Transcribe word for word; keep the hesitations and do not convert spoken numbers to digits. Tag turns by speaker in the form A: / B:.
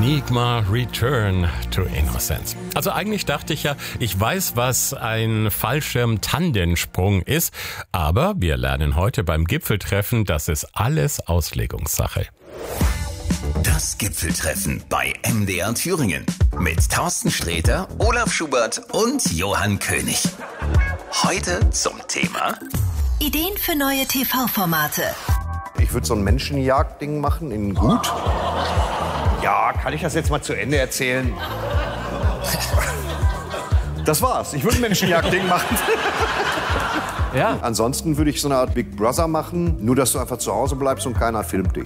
A: Enigma Return to Innocence. Also eigentlich dachte ich ja, ich weiß, was ein Fallschirm-Tandemsprung ist, aber wir lernen heute beim Gipfeltreffen, das ist alles Auslegungssache.
B: Das Gipfeltreffen bei M D R Thüringen mit Thorsten Sträter, Olaf Schubert und Johann König. Heute zum Thema
C: Ideen für neue T V-Formate.
D: Ich würde so ein Menschenjagd-Ding machen in gut.
E: Ja, kann ich das jetzt mal zu Ende erzählen? Das war's. Ich würde ein Menschenjagd-Ding machen.
D: Ja. Ansonsten würde ich so eine Art Big Brother machen, nur dass du einfach zu Hause bleibst und keiner filmt dich.